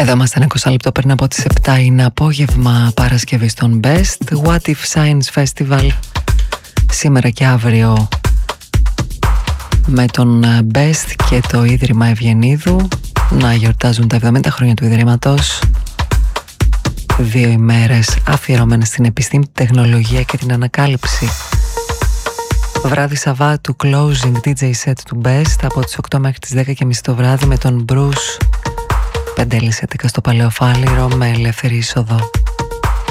Εδώ είμαστε 20 λεπτό πριν από τις 7. Είναι απόγευμα Παρασκευή στον Best What If Science Festival. Σήμερα και αύριο με τον Best και το Ίδρυμα Ευγενίδου να γιορτάζουν τα 70 χρόνια του Ιδρύματος. 2 ημέρες αφιερωμένες στην επιστήμη, την τεχνολογία και την ανακάλυψη. Βράδυ Σαββάτου, closing DJ set του Best από τις 8 μέχρι τις 10.30 το βράδυ με τον Bruce. 5 λυσιατικά στο Παλαιοφάλιρο με ελεύθερη είσοδο.